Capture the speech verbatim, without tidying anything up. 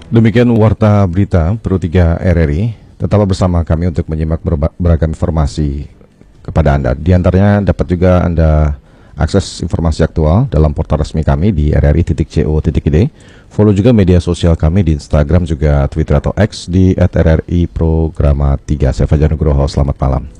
Demikian Warta Berita Pro tiga R R I. Tetaplah bersama kami untuk menyimak berba- beragam informasi kepada Anda. Di antaranya dapat juga Anda akses informasi aktual dalam portal resmi kami di r r i titik co titik i d. Follow juga media sosial kami di Instagram juga Twitter atau X di at r r i programa tiga. Saya Fajar Nugroho, selamat malam.